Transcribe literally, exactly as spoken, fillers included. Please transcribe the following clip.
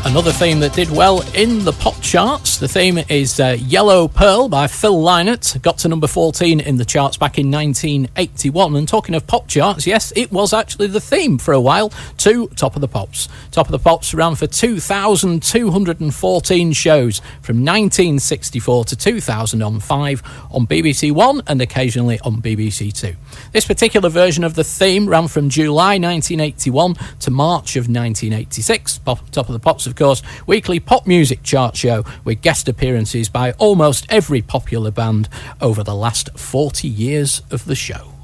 Another theme that did well in the pop charts. The theme is uh, Yellow Pearl by Phil Lynott. Got to number fourteen in the charts back in nineteen eighty-one. And talking of pop charts, yes, it was actually the theme for a while to Top of the Pops. Top of the Pops ran for two thousand two hundred fourteen shows from nineteen sixty-four to two thousand five on B B C One and occasionally on B B C Two. This particular version of the theme ran from July nineteen eighty-one to March of nineteen eighty-six. Top of the Pops, of course, weekly pop music chart show with guest appearances by almost every popular band over the last forty years of the show.